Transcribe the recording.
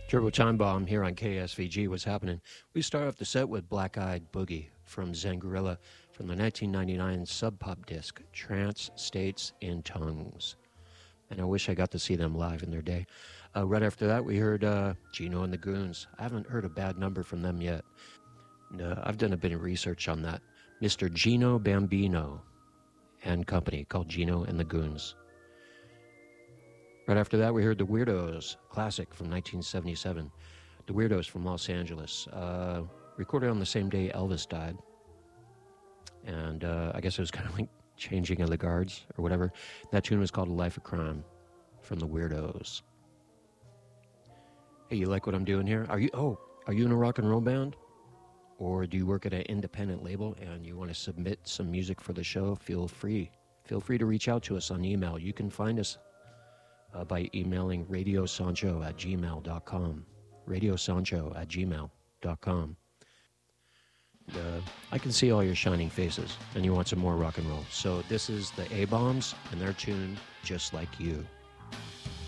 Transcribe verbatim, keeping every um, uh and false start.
Turbo Time Bomb here on K S V G. What's happening? We start off the set with Black Eyed Boogie from Zangorilla from the nineteen ninety-nine Sub Pop disc, Trance States in Tongues. And I wish I got to see them live in their day. Uh, right after that, we heard uh, Gino and the Goons. I haven't heard a bad number from them yet. And, uh, I've done a bit of research on that. Mister Gino Bambino and company called Gino and the Goons. Right after that, we heard The Weirdos, classic from nineteen seventy-seven. The Weirdos from Los Angeles. Uh, recorded on the same day Elvis died. And uh, I guess it was kind of like changing of the guards or whatever. That tune was called A Life of Crime from The Weirdos. Hey, you like what I'm doing here? Are you, oh, are you in a rock and roll band? Or do you work at an independent label and you want to submit some music for the show? Feel free. Feel free to reach out to us on email. You can find us Uh, by emailing radiosancho at gmail dot com. radiosancho at gmail dot com. Uh, I can see all your shining faces, and you want some more rock and roll. So this is the A-Bombs and their tune, Just Like You.